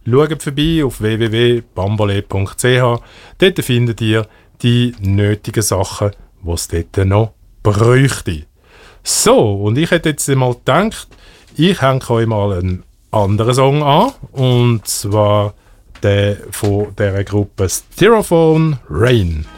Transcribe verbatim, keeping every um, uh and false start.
schaut vorbei auf w w w punkt bambole punkt c h. Dort findet ihr die nötigen Sachen, die es dort noch bräuchte. So, und ich hätte jetzt mal gedacht, ich hänge euch mal einen anderen Song an, und zwar der von dieser Gruppe Styrofoam Rain.